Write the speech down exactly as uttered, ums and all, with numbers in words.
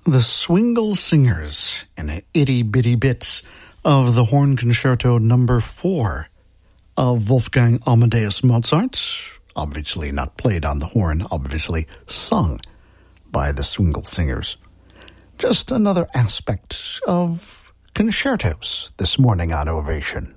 the Swingle Singers in an itty-bitty bit of the Horn Concerto number four of Wolfgang Amadeus Mozart, obviously not played on the horn, obviously sung by the Swingle Singers. Just another aspect of concertos this morning on Ovation.